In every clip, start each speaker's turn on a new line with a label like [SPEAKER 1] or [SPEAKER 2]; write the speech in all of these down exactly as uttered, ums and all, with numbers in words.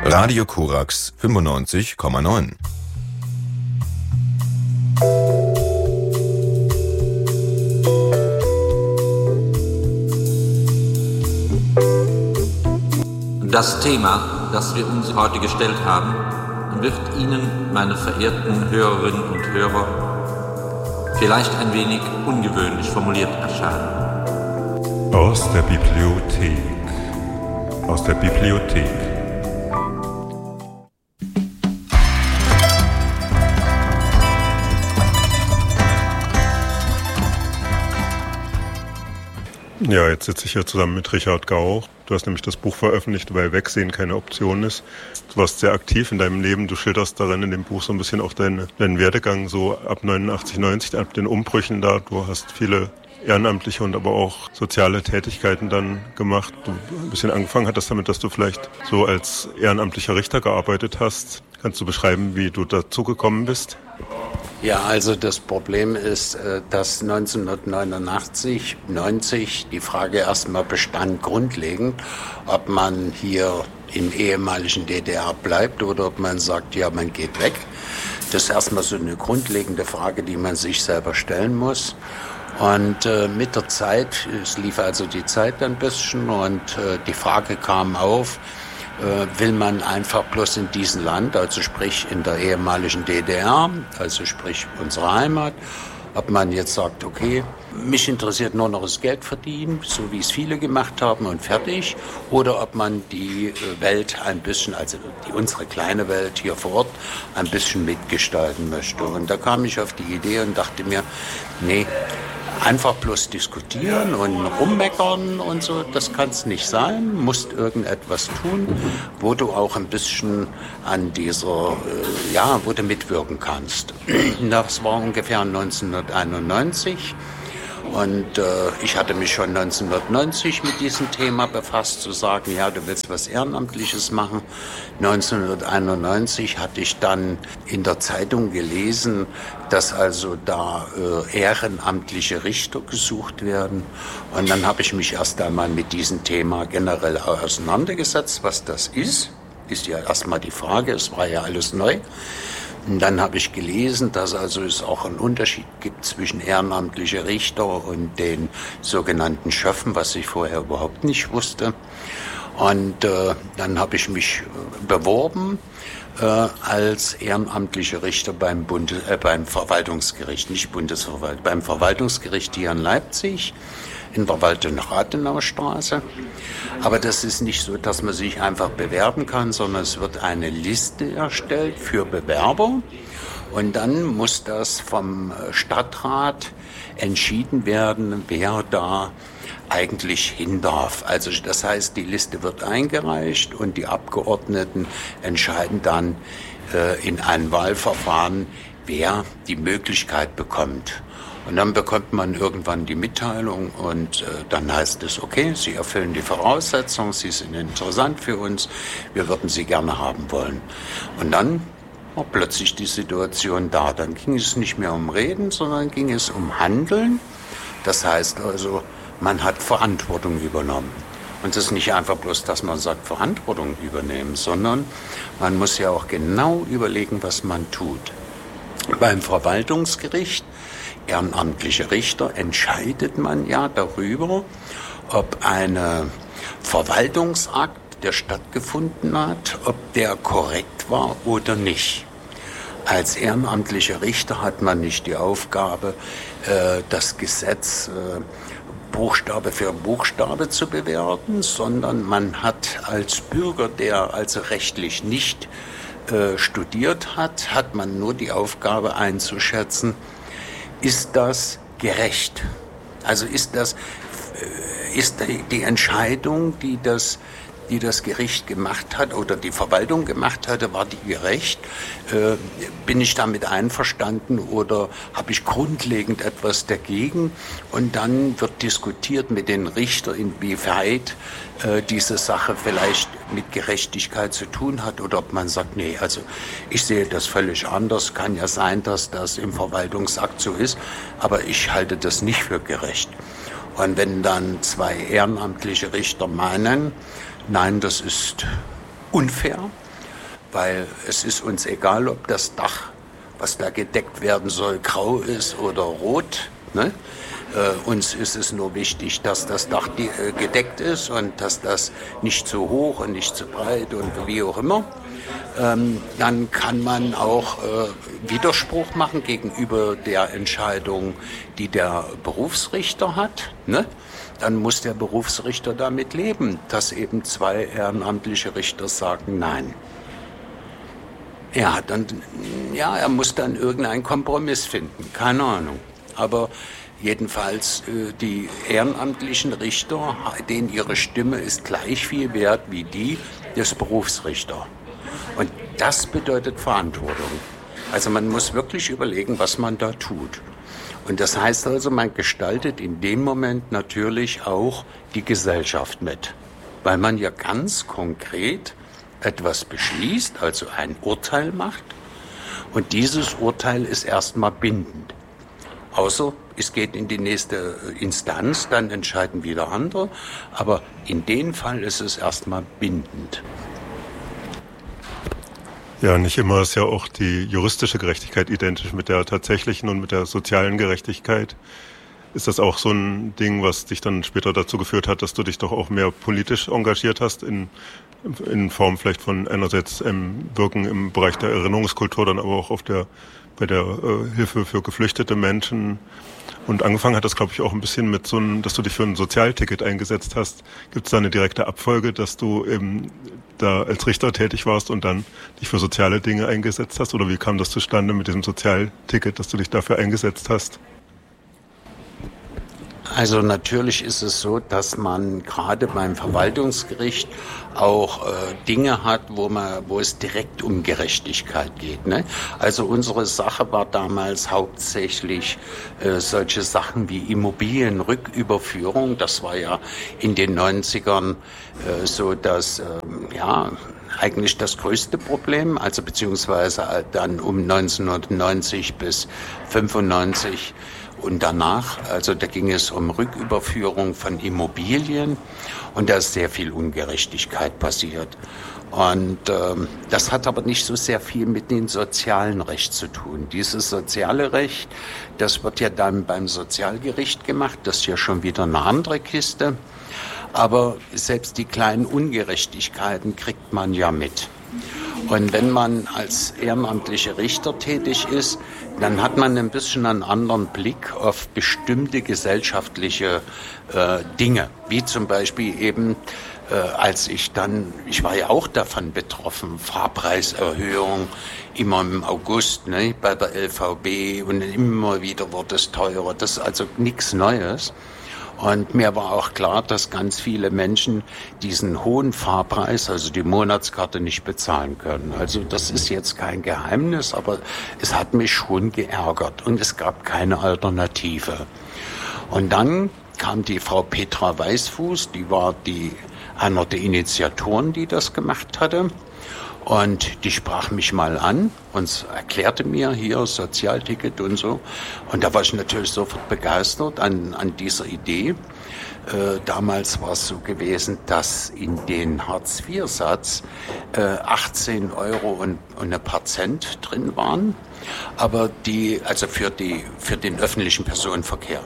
[SPEAKER 1] Radio Korax fünfundneunzig Komma neun.
[SPEAKER 2] Das Thema, das wir uns heute gestellt haben, wird Ihnen, meine verehrten Hörerinnen und Hörer, vielleicht ein wenig ungewöhnlich formuliert erscheinen.
[SPEAKER 3] Aus der Bibliothek. Aus der Bibliothek. Ja, jetzt sitze ich hier zusammen mit Richard Gauch. Du hast nämlich das Buch veröffentlicht, weil Wegsehen keine Option ist. Du warst sehr aktiv in deinem Leben. Du schilderst darin in dem Buch so ein bisschen auch deinen, deinen Werdegang so ab neunundachtzig, neunzig, ab den Umbrüchen da. Du hast viele ehrenamtliche und aber auch soziale Tätigkeiten dann gemacht. Du ein bisschen angefangen hattest damit, dass du vielleicht so als ehrenamtlicher Richter gearbeitet hast. Kannst du beschreiben, wie du dazu gekommen bist?
[SPEAKER 4] Ja, also das Problem ist, dass neunzehnhundertneunundachtzig, neunzig die Frage erstmal bestand grundlegend, ob man hier im ehemaligen D D R bleibt oder ob man sagt, ja, man geht weg. Das ist erstmal so eine grundlegende Frage, die man sich selber stellen muss. Und äh, mit der Zeit, es lief also die Zeit ein bisschen und äh, die Frage kam auf, äh, will man einfach bloß in diesem Land, also sprich in der ehemaligen D D R, also sprich unsere Heimat, ob man jetzt sagt, okay, mich interessiert nur noch das Geld verdienen, so wie es viele gemacht haben und fertig, oder ob man die Welt ein bisschen, also die, unsere kleine Welt hier vor Ort, ein bisschen mitgestalten möchte. Und da kam ich auf die Idee und dachte mir, nee, einfach bloß diskutieren und rummeckern und so, das kann es nicht sein. Musst irgendetwas tun, wo du auch ein bisschen an dieser, äh, ja, wo du mitwirken kannst. Das war ungefähr neunzehnhunderteinundneunzig. Und äh, ich hatte mich schon neunzehnhundertneunzig mit diesem Thema befasst, zu sagen, ja, du willst was Ehrenamtliches machen. neunzehnhunderteinundneunzig hatte ich dann in der Zeitung gelesen, dass also da äh, ehrenamtliche Richter gesucht werden. Und dann habe ich mich erst einmal mit diesem Thema generell auseinandergesetzt, was das ist. Ist ja erstmal die Frage, es war ja alles neu. Und dann habe ich gelesen, dass also es auch einen Unterschied gibt zwischen ehrenamtlichen Richter und den sogenannten Schöffen, was ich vorher überhaupt nicht wusste. Und äh, dann habe ich mich beworben äh, als ehrenamtlicher Richter beim, Bundes-, äh, beim Verwaltungsgericht, nicht Bundesverwaltung, beim Verwaltungsgericht hier in Leipzig, in der Waldenau-Rathenau-Straße. Aber das ist nicht so, dass man sich einfach bewerben kann, sondern es wird eine Liste erstellt für Bewerber. Und dann muss das vom Stadtrat entschieden werden, wer da eigentlich hin darf. Also das heißt, die Liste wird eingereicht und die Abgeordneten entscheiden dann äh, in einem Wahlverfahren, wer die Möglichkeit bekommt. Und dann bekommt man irgendwann die Mitteilung und äh, dann heißt es, okay, Sie erfüllen die Voraussetzungen, Sie sind interessant für uns, wir würden Sie gerne haben wollen. Und dann war plötzlich die Situation da. Dann ging es nicht mehr um Reden, sondern ging es um Handeln. Das heißt also, man hat Verantwortung übernommen. Und es ist nicht einfach bloß, dass man sagt, Verantwortung übernehmen, sondern man muss ja auch genau überlegen, was man tut. Beim Verwaltungsgericht, ehrenamtliche Richter, entscheidet man ja darüber, ob ein Verwaltungsakt, der stattgefunden hat, ob der korrekt war oder nicht. Als ehrenamtlicher Richter hat man nicht die Aufgabe, das Gesetz Buchstabe für Buchstabe zu bewerten, sondern man hat als Bürger, der also rechtlich nicht äh, studiert hat, hat man nur die Aufgabe einzuschätzen, ist das gerecht? Also ist das, äh, ist die Entscheidung, die das die das Gericht gemacht hat oder die Verwaltung gemacht hatte, war die gerecht? Äh, bin ich damit einverstanden oder habe ich grundlegend etwas dagegen? Und dann wird diskutiert mit den Richtern, inwieweit äh, diese Sache vielleicht mit Gerechtigkeit zu tun hat oder ob man sagt, nee, also ich sehe das völlig anders. Kann ja sein, dass das im Verwaltungsakt so ist, aber ich halte das nicht für gerecht. Und wenn dann zwei ehrenamtliche Richter meinen, nein, das ist unfair, weil es ist uns egal, ob das Dach, was da gedeckt werden soll, grau ist oder rot, ne? Äh, uns ist es nur wichtig, dass das Dach die, äh, gedeckt ist und dass das nicht zu hoch und nicht zu breit und wie auch immer. Ähm, dann kann man auch äh, Widerspruch machen gegenüber der Entscheidung, die der Berufsrichter hat, ne? Dann muss der Berufsrichter damit leben, dass eben zwei ehrenamtliche Richter sagen Nein. Er hat dann, ja, er muss dann irgendeinen Kompromiss finden, keine Ahnung. Aber jedenfalls äh, die ehrenamtlichen Richter, denen ihre Stimme ist gleich viel wert wie die des Berufsrichters. Und das bedeutet Verantwortung. Also man muss wirklich überlegen, was man da tut. Und das heißt also, man gestaltet in dem Moment natürlich auch die Gesellschaft mit. Weil man ja ganz konkret etwas beschließt, also ein Urteil macht. Und dieses Urteil ist erstmal bindend. Außer es geht in die nächste Instanz, dann entscheiden wieder andere. Aber in dem Fall ist es erstmal bindend.
[SPEAKER 3] Ja, nicht immer ist ja auch die juristische Gerechtigkeit identisch mit der tatsächlichen und mit der sozialen Gerechtigkeit. Ist das auch so ein Ding, was dich dann später dazu geführt hat, dass du dich doch auch mehr politisch engagiert hast, in, in Form vielleicht von einerseits ähm, Wirken im Bereich der Erinnerungskultur, dann aber auch auf der, bei der äh, Hilfe für geflüchtete Menschen? Und angefangen hat das, glaube ich, auch ein bisschen mit so einem, dass du dich für ein Sozialticket eingesetzt hast. Gibt es da eine direkte Abfolge, dass du eben da als Richter tätig warst und dann dich für soziale Dinge eingesetzt hast? Oder wie kam das zustande mit diesem Sozialticket, dass du dich dafür eingesetzt hast?
[SPEAKER 4] Also natürlich ist es so, dass man gerade beim Verwaltungsgericht auch äh, Dinge hat, wo man, wo es direkt um Gerechtigkeit geht, ne? Also unsere Sache war damals hauptsächlich äh, solche Sachen wie Immobilienrücküberführung. Das war ja in den neunzigern äh, so, dass äh, ja eigentlich das größte Problem, also beziehungsweise dann um neunzehnhundertneunzig bis fünfundneunzig. Und danach, also da ging es um Rücküberführung von Immobilien und da ist sehr viel Ungerechtigkeit passiert. Und ähm, das hat aber nicht so sehr viel mit dem sozialen Recht zu tun. Dieses soziale Recht, das wird ja dann beim Sozialgericht gemacht, das ist ja schon wieder eine andere Kiste. Aber selbst die kleinen Ungerechtigkeiten kriegt man ja mit. Und wenn man als ehrenamtlicher Richter tätig ist, dann hat man ein bisschen einen anderen Blick auf bestimmte gesellschaftliche äh, Dinge. Wie zum Beispiel eben, äh, als ich dann, ich war ja auch davon betroffen, Fahrpreiserhöhung, immer im August, ne, bei der L V B und immer wieder wurde es teurer. Das ist also nichts Neues. Und mir war auch klar, dass ganz viele Menschen diesen hohen Fahrpreis, also die Monatskarte, nicht bezahlen können. Also das ist jetzt kein Geheimnis, aber es hat mich schon geärgert und es gab keine Alternative. Und dann kam die Frau Petra Weißfuß, die war die einer der Initiatoren, die das gemacht hatte. Und die sprach mich mal an und erklärte mir hier Sozialticket und so. Und da war ich natürlich sofort begeistert an, an dieser Idee. Äh, damals war es so gewesen, dass in den Hartz-vier-Satz äh, achtzehn Euro und, und ein paar Cent drin waren. Aber die, also für die, für den öffentlichen Personenverkehr.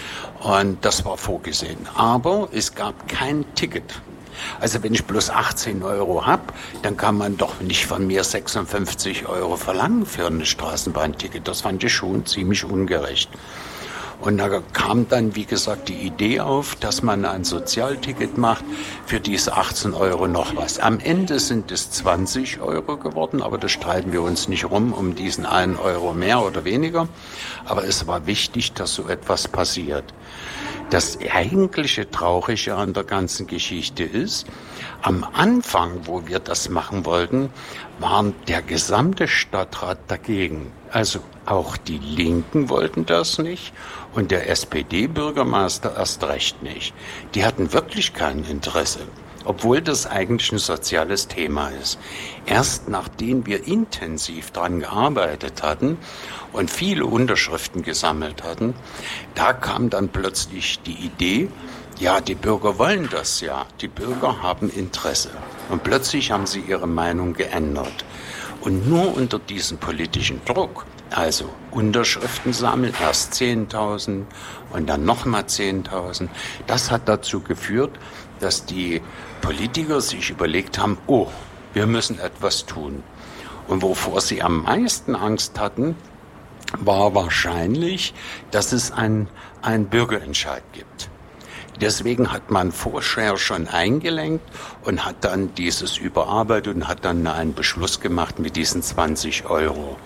[SPEAKER 4] Und das war vorgesehen. Aber es gab kein Ticket. Also wenn ich bloß achtzehn Euro habe, dann kann man doch nicht von mir sechsundfünfzig Euro verlangen für ein Straßenbahnticket. Das fand ich schon ziemlich ungerecht. Und da kam dann, wie gesagt, die Idee auf, dass man ein Sozialticket macht, für diese achtzehn Euro noch was. Am Ende sind es zwanzig Euro geworden, aber da streiten wir uns nicht rum um diesen einen Euro mehr oder weniger. Aber es war wichtig, dass so etwas passiert. Das eigentliche Traurige an der ganzen Geschichte ist, am Anfang, wo wir das machen wollten, waren der gesamte Stadtrat dagegen. Also auch die Linken wollten das nicht und der S P D-Bürgermeister erst recht nicht. Die hatten wirklich kein Interesse, obwohl das eigentlich ein soziales Thema ist. Erst nachdem wir intensiv daran gearbeitet hatten und viele Unterschriften gesammelt hatten, da kam dann plötzlich die Idee, Ja, die Bürger wollen das ja. Die Bürger haben Interesse. Und plötzlich haben sie ihre Meinung geändert. Und nur unter diesem politischen Druck, also Unterschriften sammeln, erst zehntausend und dann nochmal zehntausend, das hat dazu geführt, dass die Politiker sich überlegt haben, oh, wir müssen etwas tun. Und wovor sie am meisten Angst hatten, war wahrscheinlich, dass es einen, einen Bürgerentscheid gibt. Deswegen hat man vorher schon eingelenkt und hat dann dieses überarbeitet und hat dann einen Beschluss gemacht mit diesen zwanzig Euro.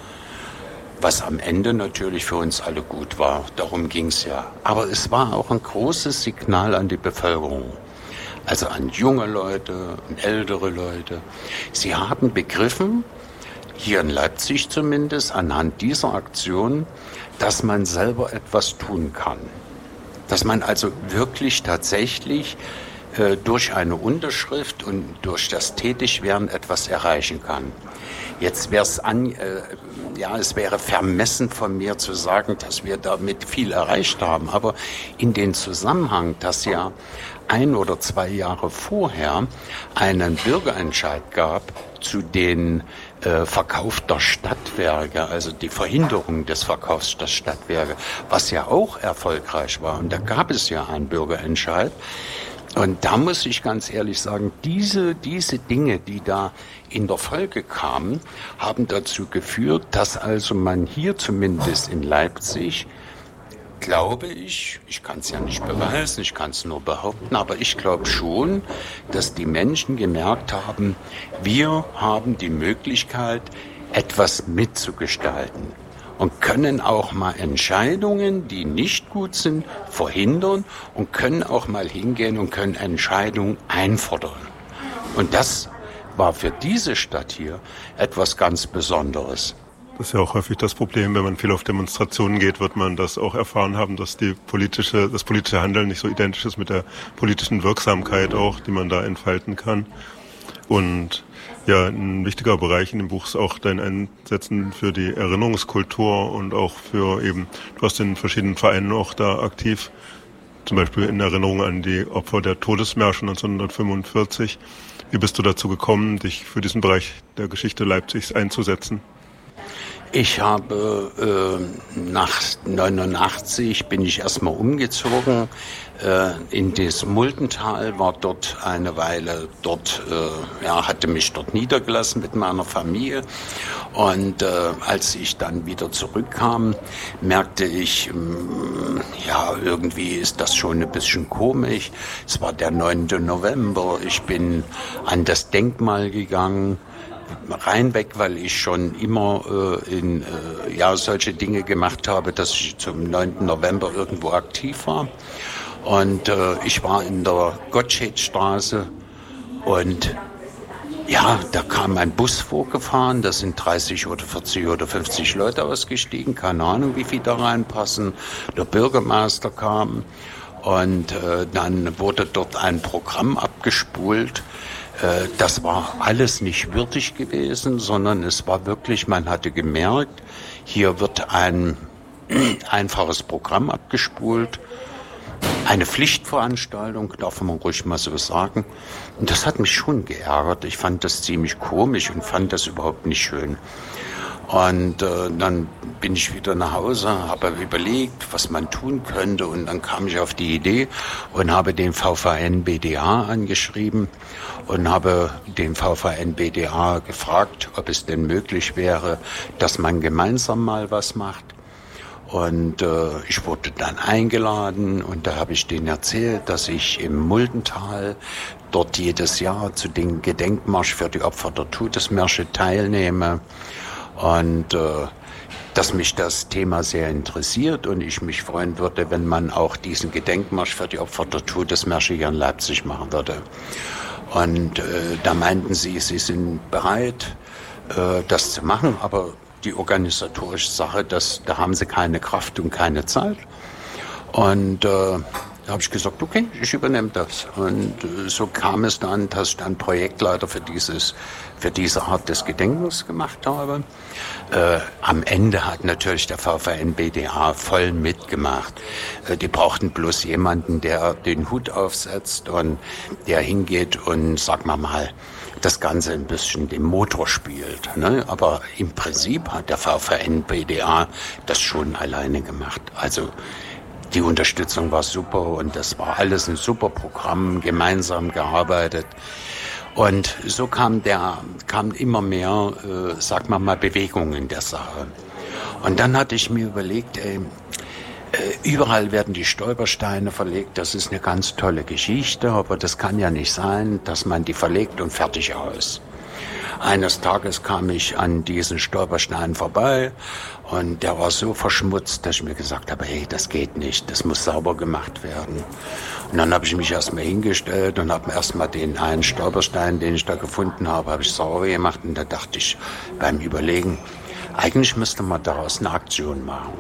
[SPEAKER 4] Was am Ende natürlich für uns alle gut war. Darum ging's ja. Aber es war auch ein großes Signal an die Bevölkerung. Also an junge Leute, an ältere Leute. Sie haben begriffen, hier in Leipzig zumindest, anhand dieser Aktion, dass man selber etwas tun kann. Dass man also wirklich tatsächlich äh, durch eine Unterschrift und durch das Tätigwerden etwas erreichen kann. Jetzt wäre es an, äh, ja, es wäre vermessen von mir zu sagen, dass wir damit viel erreicht haben. Aber in den Zusammenhang, dass ja ein oder zwei Jahre vorher einen Bürgerentscheid gab zu den äh, Verkauf der Stadtwerke, also die Verhinderung des Verkaufs der Stadtwerke, was ja auch erfolgreich war. Und da gab es ja einen Bürgerentscheid. Und da muss ich ganz ehrlich sagen, diese, diese Dinge, die da in der Folge kamen, haben dazu geführt, dass also man hier zumindest in Leipzig, glaube ich, ich kann es ja nicht beweisen, ich kann es nur behaupten, aber ich glaube schon, dass die Menschen gemerkt haben, wir haben die Möglichkeit, etwas mitzugestalten und können auch mal Entscheidungen, die nicht gut sind, verhindern und können auch mal hingehen und können Entscheidungen einfordern. Und das war für diese Stadt hier etwas ganz Besonderes.
[SPEAKER 3] Das ist ja auch häufig das Problem, wenn man viel auf Demonstrationen geht, wird man das auch erfahren haben, dass die politische, das politische Handeln nicht so identisch ist mit der politischen Wirksamkeit auch, die man da entfalten kann. Und ja, ein wichtiger Bereich in dem Buch ist auch dein Einsetzen für die Erinnerungskultur und auch für eben, du hast in verschiedenen Vereinen auch da aktiv, zum Beispiel in Erinnerung an die Opfer der Todesmärsche neunzehnhundertfünfundvierzig. Wie bist du dazu gekommen, dich für diesen Bereich der Geschichte Leipzigs einzusetzen?
[SPEAKER 4] Ich habe äh, nach neunundachtzig bin ich erstmal umgezogen äh, in das Muldental, war dort eine Weile dort, äh, ja, hatte mich dort niedergelassen mit meiner Familie. Und äh, als ich dann wieder zurückkam, merkte ich, mh, ja, irgendwie ist das schon ein bisschen komisch. Es war der neunte November, ich bin an das Denkmal gegangen, reinweg, weil ich schon immer äh, in äh, ja solche Dinge gemacht habe, dass ich zum neunten November irgendwo aktiv war. Und äh, ich war in der Gottschedstraße und ja, da kam ein Bus vorgefahren, da sind dreißig oder vierzig oder fünfzig Leute ausgestiegen, keine Ahnung, wie viele da reinpassen. Der Bürgermeister kam und äh, dann wurde dort ein Programm abgespult. Das war alles nicht würdig gewesen, sondern es war wirklich, man hatte gemerkt, hier wird ein einfaches Programm abgespult, eine Pflichtveranstaltung, darf man ruhig mal so sagen. Und das hat mich schon geärgert. Ich fand das ziemlich komisch und fand das überhaupt nicht schön. Und äh, dann bin ich wieder nach Hause, habe überlegt, was man tun könnte. Und dann kam ich auf die Idee und habe den V V N B D A angeschrieben und habe den V V N B D A gefragt, ob es denn möglich wäre, dass man gemeinsam mal was macht. Und äh, ich wurde dann eingeladen und da habe ich denen erzählt, dass ich im Muldental dort jedes Jahr zu den Gedenkmarsch für die Opfer der Todesmärsche teilnehme. Und äh, dass mich das Thema sehr interessiert und ich mich freuen würde, wenn man auch diesen Gedenkmarsch für die Opfer der Todesmärsche hier in Leipzig machen würde. Und äh, da meinten sie, sie sind bereit, äh, das zu machen, aber die organisatorische Sache, das, da haben sie keine Kraft und keine Zeit. Und äh, Da habe ich gesagt, okay, ich übernehme das. Und so kam es dann, dass ich dann Projektleiter für dieses, für diese Art des Gedenkens gemacht habe. Äh, am Ende hat natürlich der VfN B D A voll mitgemacht. Äh, die brauchten bloß jemanden, der den Hut aufsetzt und der hingeht und, sagen wir mal, das Ganze ein bisschen dem Motor spielt. Ne? Aber im Prinzip hat der VfN B D A das schon alleine gemacht. Also die Unterstützung war super und das war alles ein super Programm, gemeinsam gearbeitet. Und so kam der, kam immer mehr, äh, sag mal mal, Bewegung in der Sache. Und dann hatte ich mir überlegt, ey, äh, überall werden die Stolpersteine verlegt, das ist eine ganz tolle Geschichte, aber das kann ja nicht sein, dass man die verlegt und fertig aus. Eines Tages kam ich an diesen Stolperstein vorbei und der war so verschmutzt, dass ich mir gesagt habe, hey, das geht nicht, das muss sauber gemacht werden. Und dann habe ich mich erstmal hingestellt und habe erstmal den einen Stolperstein, den ich da gefunden habe, habe ich sauber gemacht und da dachte ich beim Überlegen, eigentlich müsste man daraus eine Aktion machen.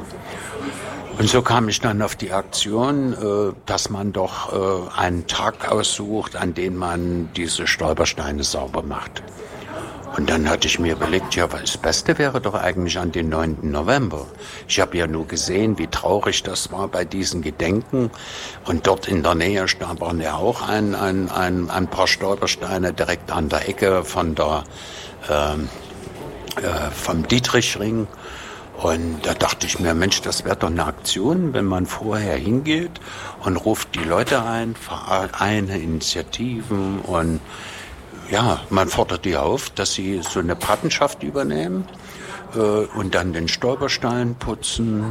[SPEAKER 4] Und so kam ich dann auf die Aktion, dass man doch einen Tag aussucht, an dem man diese Stolpersteine sauber macht. Und dann hatte ich mir überlegt, ja, das Beste wäre doch eigentlich an den neunten November. Ich habe ja nur gesehen, wie traurig das war bei diesen Gedenken. Und dort in der Nähe da waren ja auch ein, ein, ein, ein paar Stolpersteine direkt an der Ecke von der, ähm, äh, vom Dietrichring. Und da dachte ich mir, Mensch, das wäre doch eine Aktion, wenn man vorher hingeht und ruft die Leute ein, Vereine, Initiativen und ja, man fordert die auf, dass sie so eine Patenschaft übernehmen äh, und dann den Stolperstein putzen.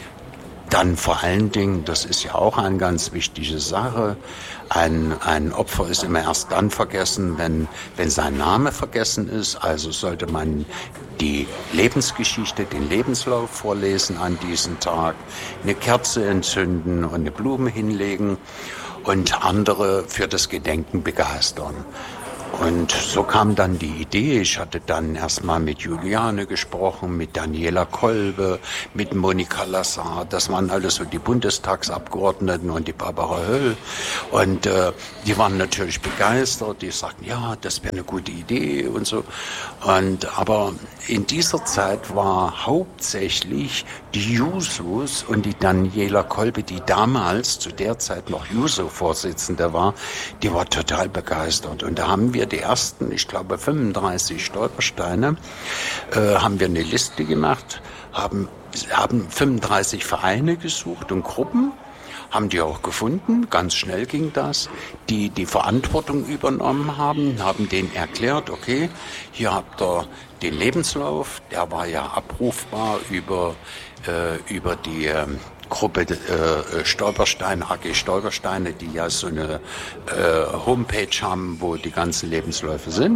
[SPEAKER 4] Dann vor allen Dingen, das ist ja auch eine ganz wichtige Sache, ein, ein Opfer ist immer erst dann vergessen, wenn, wenn sein Name vergessen ist. Also sollte man die Lebensgeschichte, den Lebenslauf vorlesen an diesem Tag, eine Kerze entzünden und eine Blume hinlegen und andere für das Gedenken begeistern. Und so kam dann die Idee, ich hatte dann erstmal mit Juliane gesprochen, mit Daniela Kolbe, mit Monika Lassar, das waren alles so die Bundestagsabgeordneten und die Barbara Höll. Und äh, die waren natürlich begeistert, die sagten, ja, das wäre eine gute Idee und so. Und aber in dieser Zeit war hauptsächlich die Jusos und die Daniela Kolbe, die damals zu der Zeit noch Juso-Vorsitzende war, die war total begeistert. Und da haben wir die ersten, ich glaube fünfunddreißig Stolpersteine, äh, haben wir eine Liste gemacht, haben, haben fünfunddreißig Vereine gesucht und Gruppen, haben die auch gefunden, ganz schnell ging das, die die Verantwortung übernommen haben, haben denen erklärt, okay, hier habt ihr den Lebenslauf, der war ja abrufbar über, äh, über die äh, Gruppe äh, Stolpersteine, A G Stolpersteine, die ja so eine äh, Homepage haben, wo die ganzen Lebensläufe sind.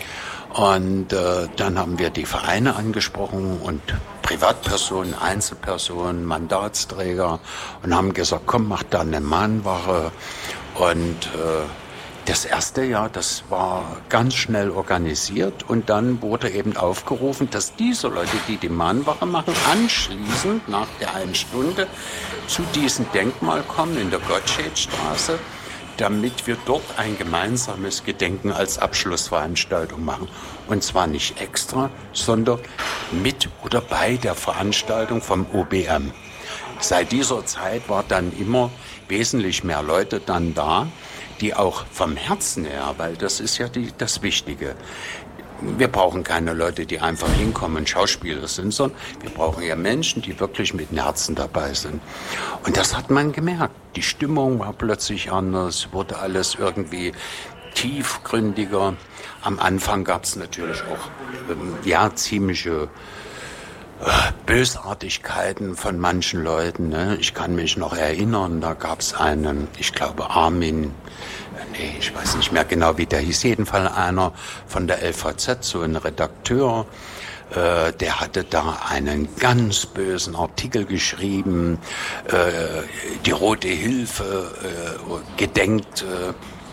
[SPEAKER 4] Und äh, dann haben wir die Vereine angesprochen und Privatpersonen, Einzelpersonen, Mandatsträger und haben gesagt, komm, mach da eine Mahnwache. Und äh, das erste Jahr, das war ganz schnell organisiert und dann wurde eben aufgerufen, dass diese Leute, die die Mahnwache machen, anschließend nach der einen Stunde zu diesem Denkmal kommen in der Gottschedstraße, damit wir dort ein gemeinsames Gedenken als Abschlussveranstaltung machen. Und zwar nicht extra, sondern mit oder bei der Veranstaltung vom O B M. Seit dieser Zeit war dann immer wesentlich mehr Leute dann da, die auch vom Herzen her, weil das ist ja die, das Wichtige. Wir brauchen keine Leute, die einfach hinkommen und Schauspieler sind, sondern wir brauchen ja Menschen, die wirklich mit dem Herzen dabei sind. Und das hat man gemerkt. Die Stimmung war plötzlich anders, wurde alles irgendwie tiefgründiger. Am Anfang gab es natürlich auch ähm, ja ziemliche äh, Bösartigkeiten von manchen Leuten. Ne? Ich kann mich noch erinnern, da gab es einen, ich glaube Armin, nee, ich weiß nicht mehr genau, wie der hieß, jedenfalls einer von der L V Z, so ein Redakteur, äh, der hatte da einen ganz bösen Artikel geschrieben, äh, die Rote Hilfe äh, gedenkt äh,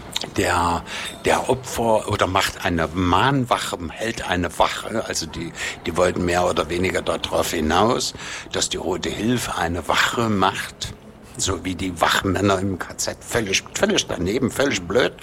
[SPEAKER 4] der der Opfer oder macht eine Mahnwache, hält eine Wache, also die die wollten mehr oder weniger darauf hinaus, dass die Rote Hilfe eine Wache macht so wie die Wachmänner im K Z, völlig, völlig daneben, völlig blöd.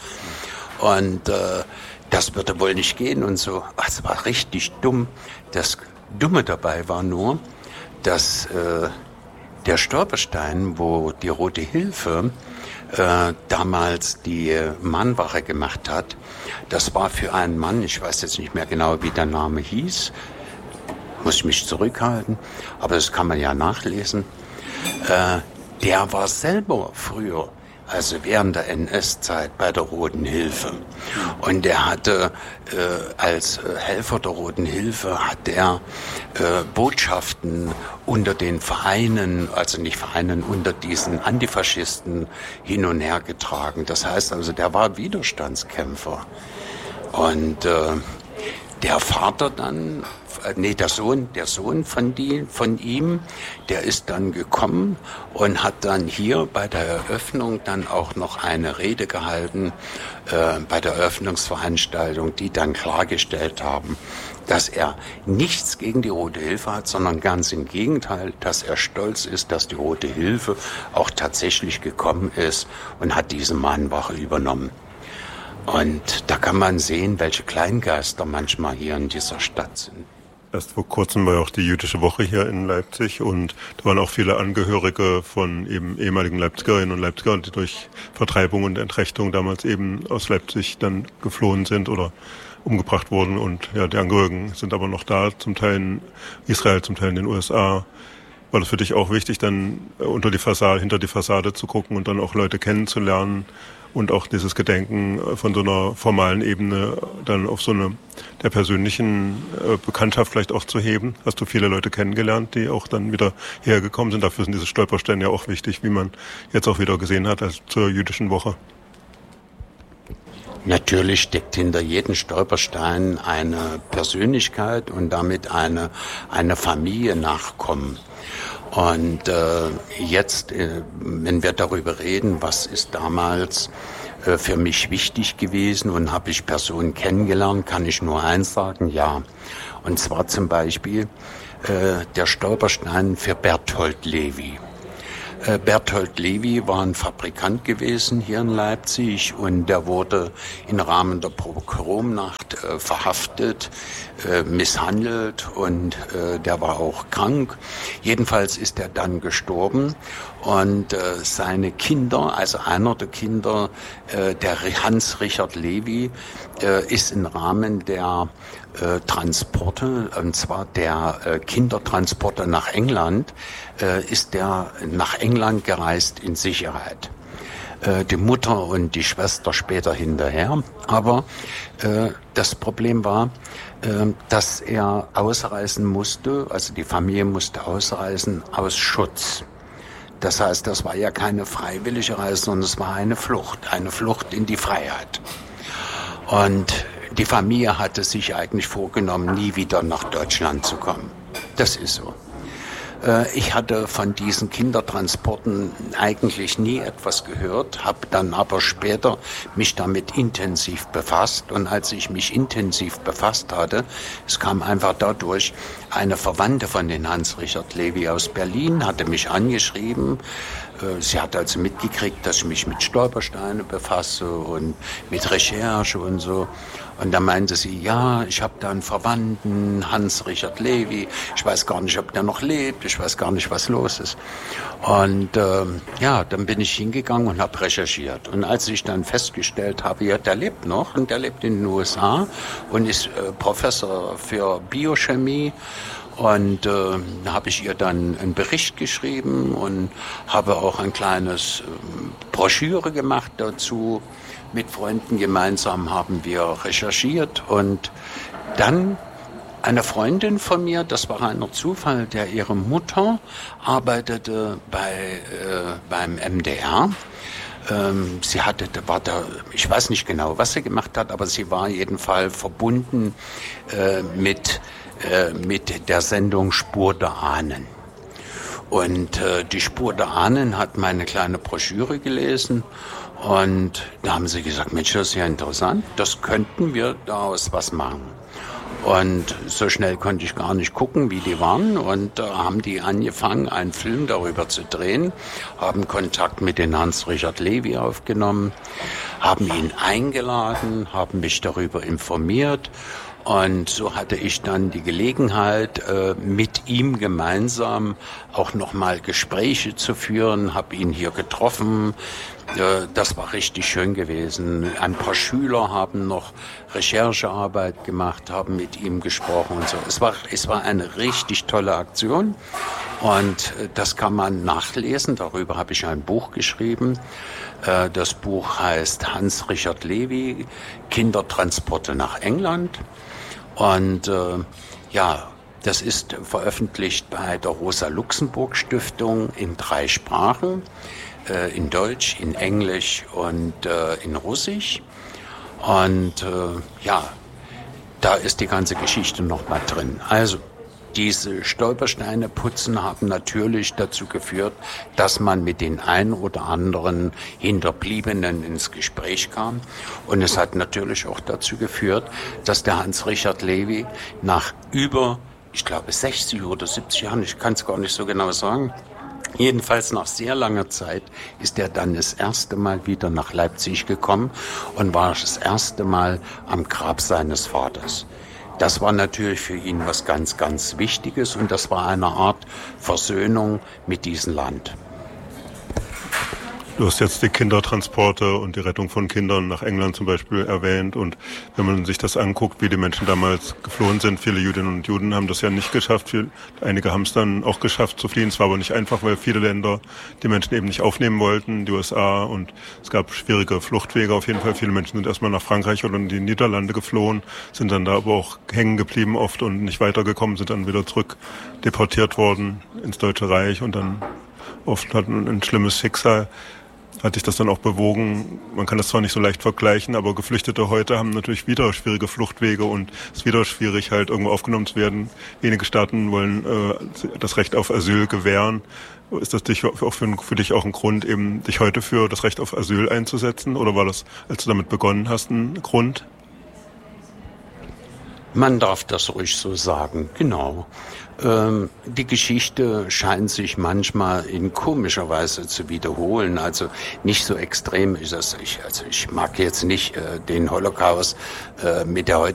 [SPEAKER 4] Und äh, das würde wohl nicht gehen und so. Es war richtig dumm. Das Dumme dabei war nur, dass äh, der Stolperstein, wo die Rote Hilfe äh, damals die Mahnwache gemacht hat, das war für einen Mann, ich weiß jetzt nicht mehr genau, wie der Name hieß, muss ich mich zurückhalten, aber das kann man ja nachlesen. Äh, der war selber früher, also während der N S-Zeit bei der Roten Hilfe. Und der hatte äh, als äh, Helfer der Roten Hilfe hat der äh, Botschaften unter den Vereinen, also nicht Vereinen, unter diesen Antifaschisten hin und her getragen. Das heißt also, der war Widerstandskämpfer. Und äh, der Vater dann, nee, der Sohn, der Sohn von, die, von ihm, der ist dann gekommen und hat dann hier bei der Eröffnung dann auch noch eine Rede gehalten, äh, bei der Eröffnungsveranstaltung, die dann klargestellt haben, dass er nichts gegen die Rote Hilfe hat, sondern ganz im Gegenteil, dass er stolz ist, dass die Rote Hilfe auch tatsächlich gekommen ist und hat diese Mahnwache übernommen. Und da kann man sehen, welche Kleingeister manchmal hier in dieser Stadt sind.
[SPEAKER 3] Erst vor kurzem war ja auch die Jüdische Woche hier in Leipzig und da waren auch viele Angehörige von eben ehemaligen Leipzigerinnen und Leipzigern, die durch Vertreibung und Entrechtung damals eben aus Leipzig dann geflohen sind oder umgebracht wurden. Und ja, die Angehörigen sind aber noch da, zum Teil in Israel, zum Teil in den U S A. War das für dich auch wichtig, dann unter die Fassade, hinter die Fassade zu gucken und dann auch Leute kennenzulernen? Und auch dieses Gedenken von so einer formalen Ebene dann auf so eine der persönlichen äh, Bekanntschaft vielleicht auch zu heben. Hast du viele Leute kennengelernt, die auch dann wieder hergekommen sind? Dafür sind diese Stolpersteine ja auch wichtig, wie man jetzt auch wieder gesehen hat, als zur Jüdischen Woche.
[SPEAKER 4] Natürlich steckt hinter jedem Stolperstein eine Persönlichkeit und damit eine, eine Familie, Nachkommen. Und äh, jetzt, äh, wenn wir darüber reden, was ist damals äh, für mich wichtig gewesen und habe ich Personen kennengelernt, kann ich nur eins sagen, ja. Und zwar zum Beispiel äh, der Stolperstein für Berthold Lewy. Äh, Berthold Lewy war ein Fabrikant gewesen hier in Leipzig und der wurde im Rahmen der Pogromnacht äh, verhaftet, äh, misshandelt und äh, der war auch krank. Jedenfalls ist er dann gestorben und äh, seine Kinder, also einer der Kinder, äh, der Hans-Richard Lewy, äh, ist im Rahmen der äh, Transporte, und zwar der äh, Kindertransporte nach England, äh, ist der nach England gereist in Sicherheit. Äh, die Mutter und die Schwester später hinterher. Aber äh, das Problem war, äh, dass er ausreisen musste, also die Familie musste ausreisen aus Schutz. Das heißt, das war ja keine freiwillige Reise, sondern es war eine Flucht, eine Flucht in die Freiheit. Und die Familie hatte sich eigentlich vorgenommen, nie wieder nach Deutschland zu kommen. Das ist so. Ich hatte von diesen Kindertransporten eigentlich nie etwas gehört, habe dann aber später mich damit intensiv befasst. Und als ich mich intensiv befasst hatte, es kam einfach dadurch, eine Verwandte von den Hans-Richard Lewy aus Berlin hatte mich angeschrieben. Sie hat also mitgekriegt, dass ich mich mit Stolpersteinen befasse und mit Recherche und so. Und da meinte sie, ja, ich habe da einen Verwandten, Hans-Richard Lewy. Ich weiß gar nicht, ob der noch lebt. Ich weiß gar nicht, was los ist. Und äh, ja, dann bin ich hingegangen und habe recherchiert. Und als ich dann festgestellt habe, ja, der lebt noch und der lebt in den U S A und ist äh, Professor für Biochemie. Und äh, da habe ich ihr dann einen Bericht geschrieben und habe auch ein kleines äh, Broschüre gemacht dazu. Mit Freunden gemeinsam haben wir recherchiert und dann eine Freundin von mir, das war ein Zufall, der ihre Mutter arbeitete bei äh, beim M D R. Ähm, sie hatte, war da, ich weiß nicht genau, was sie gemacht hat, aber sie war jedenfalls verbunden äh, mit äh, mit der Sendung Spur der Ahnen. Und äh, die Spur der Ahnen hat meine kleine Broschüre gelesen. Und da haben sie gesagt, Mensch, das ist ja interessant, das könnten wir daraus was machen. Und so schnell konnte ich gar nicht gucken, wie die waren. Und da haben die angefangen, einen Film darüber zu drehen, haben Kontakt mit den Hans-Richard Levy aufgenommen, haben ihn eingeladen, haben mich darüber informiert. Und so hatte ich dann die Gelegenheit, mit ihm gemeinsam auch nochmal Gespräche zu führen, habe ihn hier getroffen. Das war richtig schön gewesen. Ein paar Schüler haben noch Recherchearbeit gemacht, haben mit ihm gesprochen und so. Es war, es war eine richtig tolle Aktion und das kann man nachlesen. Darüber habe ich ein Buch geschrieben. Das Buch heißt Hans-Richard Levy, Kindertransporte nach England. Und äh, ja, das ist veröffentlicht bei der Rosa-Luxemburg-Stiftung in drei Sprachen, äh, in Deutsch, in Englisch und äh, in Russisch. Und äh, ja, da ist die ganze Geschichte nochmal drin. Also diese Stolpersteine putzen haben natürlich dazu geführt, dass man mit den ein oder anderen Hinterbliebenen ins Gespräch kam. Und es hat natürlich auch dazu geführt, dass der Hans-Richard Levy nach über, ich glaube, sechzig oder siebzig Jahren, ich kann es gar nicht so genau sagen, jedenfalls nach sehr langer Zeit ist er dann das erste Mal wieder nach Leipzig gekommen und war das erste Mal am Grab seines Vaters. Das war natürlich für ihn was ganz, ganz Wichtiges und das war eine Art Versöhnung mit diesem Land.
[SPEAKER 3] Du hast jetzt die Kindertransporte und die Rettung von Kindern nach England zum Beispiel erwähnt. Und wenn man sich das anguckt, wie die Menschen damals geflohen sind, viele Jüdinnen und Juden haben das ja nicht geschafft. Einige haben es dann auch geschafft zu fliehen. Es war aber nicht einfach, weil viele Länder die Menschen eben nicht aufnehmen wollten, die U S A. Und es gab schwierige Fluchtwege auf jeden Fall. Viele Menschen sind erstmal nach Frankreich oder in die Niederlande geflohen, sind dann da aber auch hängen geblieben oft und nicht weitergekommen, sind dann wieder zurück deportiert worden ins Deutsche Reich und dann oft hatten ein schlimmes Schicksal. Hat dich das dann auch bewogen, man kann das zwar nicht so leicht vergleichen, aber Geflüchtete heute haben natürlich wieder schwierige Fluchtwege und es ist wieder schwierig, halt irgendwo aufgenommen zu werden. Wenige Staaten wollen äh, das Recht auf Asyl gewähren. Ist das dich, auch für, für dich auch ein Grund, eben dich heute für das Recht auf Asyl einzusetzen? Oder war das, als du damit begonnen hast, ein Grund?
[SPEAKER 4] Man darf das ruhig so sagen, genau. Ähm, die Geschichte scheint sich manchmal in komischer Weise zu wiederholen, also nicht so extrem ist das. Ich, also ich mag jetzt nicht äh, den Holocaust äh, mit der